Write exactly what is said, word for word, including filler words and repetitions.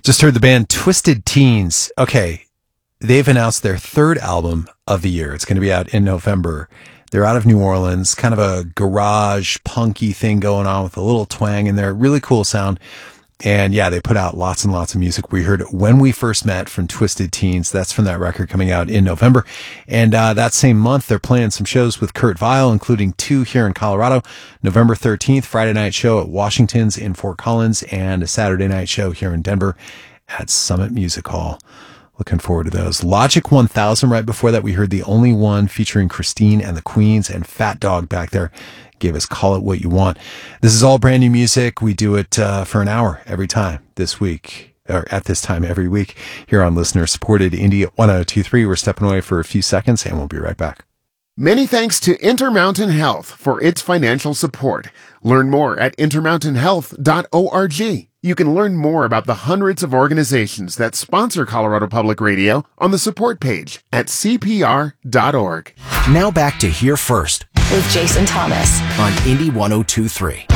Just heard the band Twisted Teens. Okay, they've announced their third album of the year. It's going to be out in November. They're out of New Orleans, kind of a garage punky thing going on with a little twang in there. Really cool sound. And yeah, they put out lots and lots of music. We heard When We First Met from Twisted Teens. That's from that record coming out in November. And uh, that same month, they're playing some shows with Kurt Vile, including two here in Colorado. November thirteenth, Friday night show at Washington's in Fort Collins, and a Saturday night show here in Denver at Summit Music Hall. Looking forward to those. Logic one thousand, right before that, we heard The Only One featuring Christine and the Queens, and Fat Dog back there gave us Call It What You Want. This is all brand new music. We do it uh, for an hour every time this week, or at this time every week, here on listener-supported Indie at one oh two three. We're stepping away for a few seconds, and we'll be right back. Many thanks to Intermountain Health for its financial support. Learn more at intermountain health dot org. You can learn more about the hundreds of organizations that sponsor Colorado Public Radio on the support page at c p r dot org. Now back to Here First with Jason Thomas on Indie one oh two three.